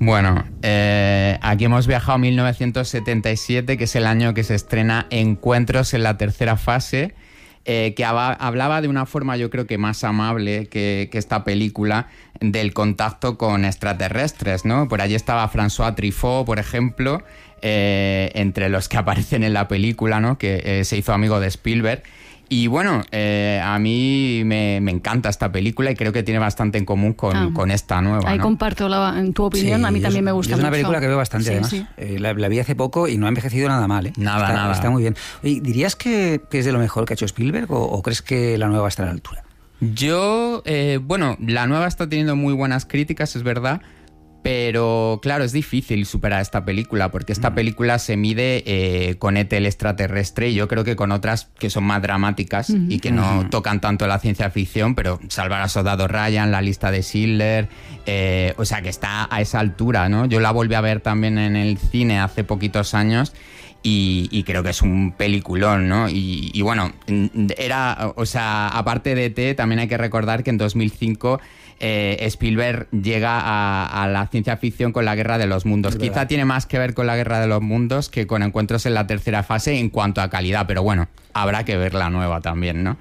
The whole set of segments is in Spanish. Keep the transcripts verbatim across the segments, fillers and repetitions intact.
Bueno, eh, aquí hemos viajado a mil novecientos setenta y siete, que es el año que se estrena Encuentros en la tercera fase, eh, que hab- hablaba de una forma yo creo que más amable que, que esta película del contacto con extraterrestres, ¿no? Por allí estaba François Truffaut, por ejemplo, eh, entre los que aparecen en la película, ¿no? Que eh, se hizo amigo de Spielberg. Y bueno, eh, a mí me, me encanta esta película y creo que tiene bastante en común con, ah, con esta nueva, ahí ¿no? comparto la, en tu opinión, Sí, a mí también es, me gusta es una mucho. película que veo bastante, Sí, además. sí. Eh, la, la vi hace poco y no ha envejecido nada mal, ¿eh? Nada, está, nada. Está muy bien. Oye, ¿dirías que, que es de lo mejor que ha hecho Spielberg o, o crees que la nueva va a estar a la altura? Yo, eh, bueno, la nueva está teniendo muy buenas críticas, es verdad, pero claro, es difícil superar esta película, porque esta mm. película se mide eh, con E T el extraterrestre y yo creo que con otras que son más dramáticas mm-hmm. y que no mm-hmm. tocan tanto la ciencia ficción, pero Salvar al soldado Ryan, La lista de Schindler, eh, o sea que está a esa altura, ¿no? Yo la volví a ver también en el cine hace poquitos años. Y, y creo que es un peliculón, ¿no? Y, y bueno, era, o sea, aparte de E T, también hay que recordar que en dos mil cinco eh, Spielberg llega a, a la ciencia ficción con La guerra de los mundos. Quizá tiene más que ver con La guerra de los mundos que con Encuentros en la tercera fase en cuanto a calidad, pero bueno, habrá que ver la nueva también, ¿no?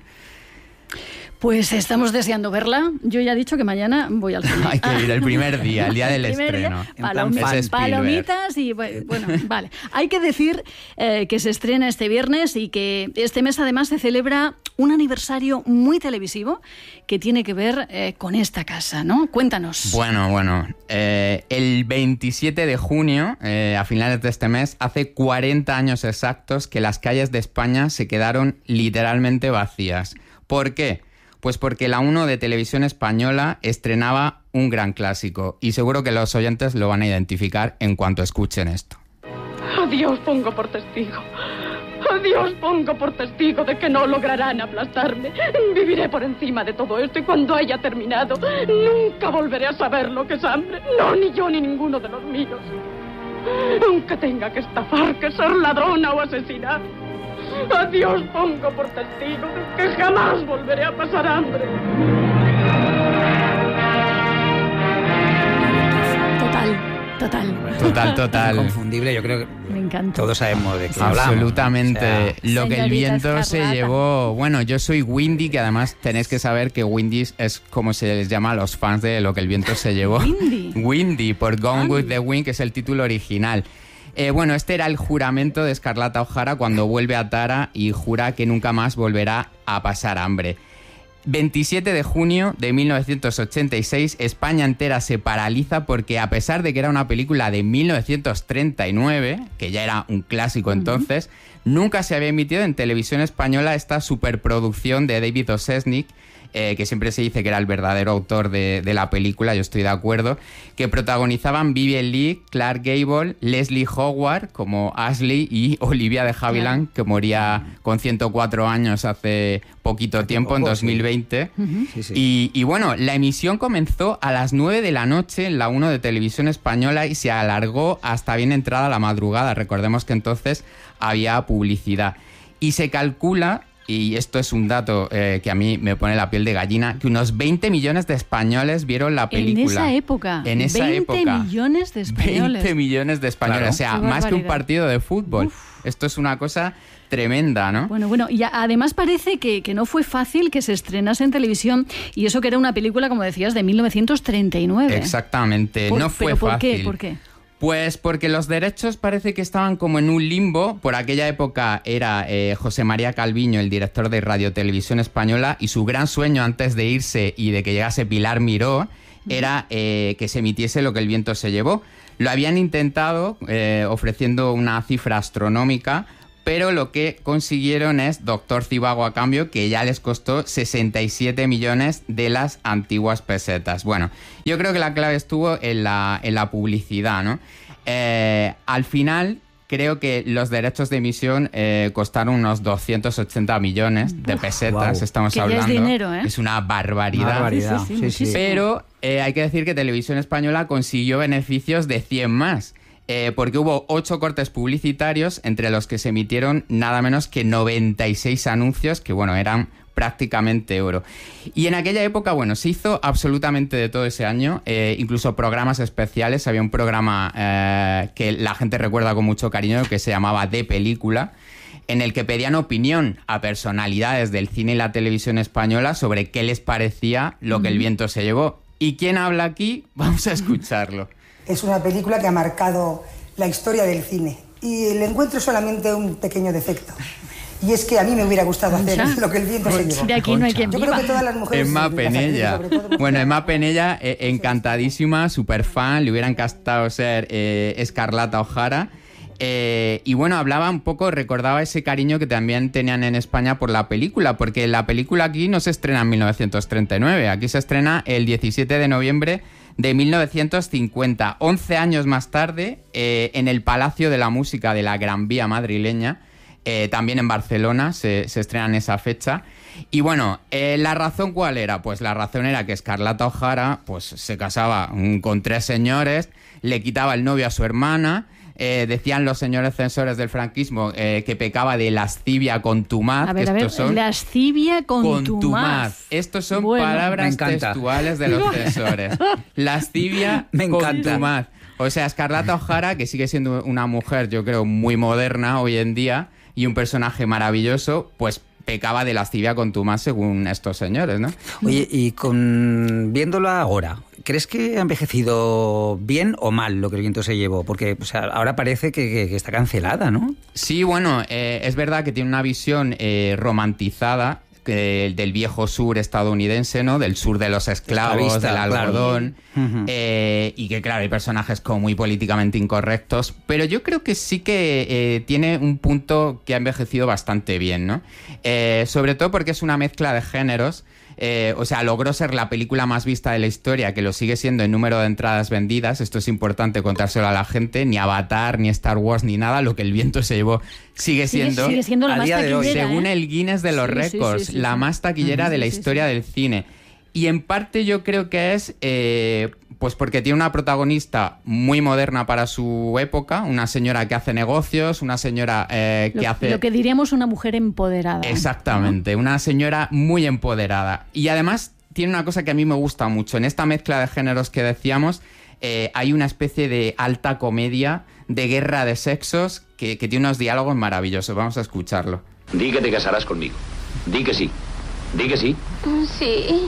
Pues estamos deseando verla. Yo ya he dicho que mañana voy al cine. Hay que ir el primer día, el día del estreno. Día, palom- palomitas y bueno, vale. Hay que decir eh, que se estrena este viernes y que este mes además se celebra un aniversario muy televisivo que tiene que ver eh, con esta casa, ¿no? Cuéntanos. Bueno, bueno. Eh, el veintisiete de junio, eh, a finales de este mes, hace cuarenta años exactos que las calles de España se quedaron literalmente vacías. ¿Por qué? Pues porque la uno de Televisión Española estrenaba un gran clásico y seguro que los oyentes lo van a identificar en cuanto escuchen esto. A Dios pongo por testigo, a Dios pongo por testigo de que no lograrán aplastarme. Viviré por encima de todo esto y cuando haya terminado nunca volveré a saber lo que es hambre. No, ni yo ni ninguno de los míos. Aunque tenga que estafar, que ser ladrona o asesinar. A Dios pongo por testigo de que jamás volveré a pasar hambre. Total, total. Total, total. Inconfundible, yo creo que me encanta. Todos sabemos de qué absolutamente. hablamos. O sea, lo que el viento Escarlata. se llevó. Bueno, yo soy Windy, que además tenéis que saber que Windy es como se les llama a los fans de Lo que el viento se llevó. Windy. Windy, por Gone Ah. with the Wind, que es el título original. Eh, bueno, este era el juramento de Escarlata O'Hara cuando vuelve a Tara y jura que nunca más volverá a pasar hambre. veintisiete de junio de mil novecientos ochenta y seis, España entera se paraliza porque a pesar de que era una película de mil novecientos treinta y nueve, que ya era un clásico entonces, uh-huh. nunca se había emitido en televisión española esta superproducción de David O. Selznick, Eh, que siempre se dice que era el verdadero autor de, de la película, yo estoy de acuerdo, que protagonizaban Vivien Leigh, Clark Gable, Leslie Howard como Ashley y Olivia de Havilland, que moría con ciento cuatro años hace poquito tiempo, en dos mil veinte. Sí. Uh-huh. Sí, sí. Y, y bueno, la emisión comenzó a las nueve de la noche en la uno de Televisión Española y se alargó hasta bien entrada la madrugada. Recordemos que entonces había publicidad. Y se calcula, y esto es un dato eh, que a mí me pone la piel de gallina, que unos veinte millones de españoles vieron la película. En esa época. En esa veinte época. millones de españoles. veinte millones de españoles. Claro. O sea, Qué más que un barbaridad. partido de fútbol. Uf. Esto es una cosa tremenda, ¿no? Bueno, bueno, y a- además parece que, que no fue fácil que se estrenase en televisión y eso que era una película, como decías, de mil novecientos treinta y nueve. Exactamente. Por- no fue ¿pero por fácil. qué? ¿Por qué? Pues porque los derechos parece que estaban como en un limbo. Por aquella época era eh, José María Calviño, el director de Radio Televisión Española, y su gran sueño antes de irse y de que llegase Pilar Miró era eh, que se emitiese Lo que el viento se llevó. Lo habían intentado eh, ofreciendo una cifra astronómica, pero lo que consiguieron es Doctor Zivago a cambio, que ya les costó sesenta y siete millones de las antiguas pesetas. Bueno, yo creo que la clave estuvo en la, en la publicidad, ¿no? Eh, al final, creo que los derechos de emisión eh, costaron unos doscientos ochenta millones de pesetas, Wow. estamos Que ya es hablando. dinero, ¿eh? Es una barbaridad. Una barbaridad. Sí, sí, sí, Sí, sí. muchísimo. Pero eh, hay que decir que Televisión Española consiguió beneficios de cien más. Eh, porque hubo ocho cortes publicitarios entre los que se emitieron nada menos que noventa y seis anuncios que, bueno, eran prácticamente oro. Y en aquella época, bueno, se hizo absolutamente de todo ese año, eh, incluso programas especiales. Había un programa eh, que la gente recuerda con mucho cariño que se llamaba De Película, en el que pedían opinión a personalidades del cine y la televisión española sobre qué les parecía Lo que el viento se llevó. ¿Y quién habla aquí? Vamos a escucharlo. Es una película que ha marcado la historia del cine y le encuentro solamente un pequeño defecto. Y es que a mí me hubiera gustado hacer Concha. Lo que el viento se llevó. De aquí no hay quien Yo viva. creo que todas las mujeres... Emma las Penella. actrices, sobre todo, Bueno, Emma Penella, eh, encantadísima, súper fan, le hubiera encantado ser eh, Escarlata O'Hara. Eh, y bueno, hablaba un poco, recordaba ese cariño que también tenían en España por la película, porque la película aquí no se estrena en mil novecientos treinta y nueve, aquí se estrena el diecisiete de noviembre de mil novecientos cincuenta, once años más tarde, eh, en el Palacio de la Música de la Gran Vía madrileña, eh, también en Barcelona, se, se estrena en esa fecha. Y bueno, eh, ¿la razón cuál era? Pues la razón era que Escarlata O'Hara pues, se casaba mm, con tres señores, le quitaba el novio a su hermana. Eh, decían los señores censores del franquismo eh, que pecaba de lascivia contumaz. A ver, que a ver, estos son lascivia contumaz. contumaz. Estos son Bueno, palabras me encanta. textuales de los censores. Lascivia Me encanta. contumaz. O sea, Escarlata O'Hara, que sigue siendo una mujer, yo creo, muy moderna hoy en día y un personaje maravilloso, pues pecaba de lascivia contumaz según estos señores, ¿no? Oye, y con viéndolo ahora, ¿crees que ha envejecido bien o mal Lo que el viento se llevó? Porque o sea, ahora parece que, que, que está cancelada, ¿no? Sí, bueno, eh, es verdad que tiene una visión eh, romantizada que, del viejo sur estadounidense, ¿no? Del sur de los esclavos, Esclavista, del algodón, claro. Uh-huh. eh, y que claro, hay personajes como muy políticamente incorrectos, pero yo creo que sí que eh, tiene un punto que ha envejecido bastante bien, ¿no? Eh, sobre todo porque es una mezcla de géneros. Eh, o sea, logró ser la película más vista de la historia, que lo sigue siendo en número de entradas vendidas. Esto es importante contárselo a la gente. Ni Avatar, ni Star Wars, ni nada. Lo que el viento se llevó sigue siendo, Sigue, sigue siendo la a más día de hoy, taquillera, según ¿eh? el Guinness de los Sí, sí, récords, sí, sí, la sí. más taquillera de la Sí, sí, historia sí. del cine. Y en parte yo creo que es eh, pues porque tiene una protagonista muy moderna para su época, una señora que hace negocios, una señora eh, que Lo, hace... lo que diríamos una mujer empoderada. Exactamente, una señora muy empoderada. Y además tiene una cosa que a mí me gusta mucho. En esta mezcla de géneros que decíamos, eh, hay una especie de alta comedia, de guerra de sexos, que, que tiene unos diálogos maravillosos. Vamos a escucharlo. Di que te casarás conmigo. Di que sí. Di que sí. Sí.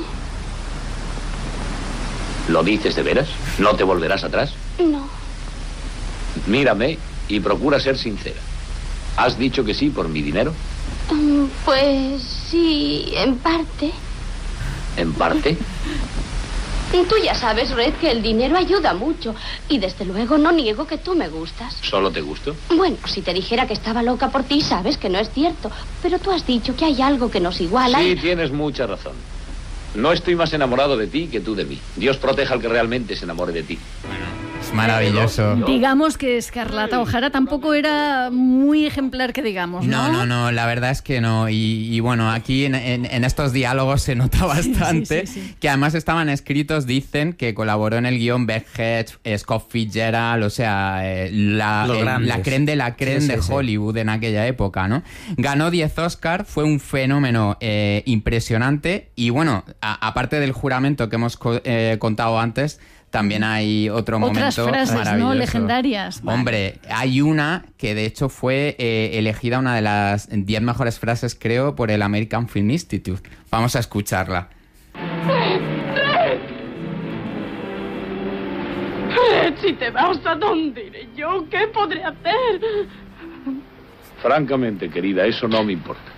¿Lo dices de veras? ¿No te volverás atrás? No. Mírame y procura ser sincera. ¿Has dicho que sí por mi dinero? Mm, Pues sí, en parte. En parte. Tú ya sabes, Red, que el dinero ayuda mucho. Y desde luego no niego que tú me gustas. ¿Solo te gusto? Bueno, si te dijera que estaba loca por ti, sabes que no es cierto. Pero tú has dicho que hay algo que nos iguala. Sí, y- tienes mucha razón. No estoy más enamorado de ti que tú de mí. Dios proteja al que realmente se enamore de ti. Es maravilloso. Digamos que Escarlata O'Hara tampoco era muy ejemplar, que digamos, ¿no? No, no, no, la verdad es que no. Y, y bueno, aquí en, en- en estos diálogos se nota bastante, sí, sí, sí. que además estaban escritos, dicen, que colaboró en el guión Beck Hedge, Scott Fitzgerald, o sea, eh, la, Los el- grandes. la creme de la creme Sí, sí, de sí. Hollywood en aquella época, ¿no? Ganó diez Oscar, fue un fenómeno eh, impresionante y bueno, a- aparte del juramento que hemos co- eh, contado antes, también hay otro Otras momento frases, ¿no? maravilloso. Legendarias. Vale. Hombre, hay una que de hecho fue eh, elegida una de las diez mejores frases, creo, por el American Film Institute. Vamos a escucharla. Fred, si te vas, ¿a dónde iré yo? ¿Qué podré hacer? Francamente, querida, eso no me importa.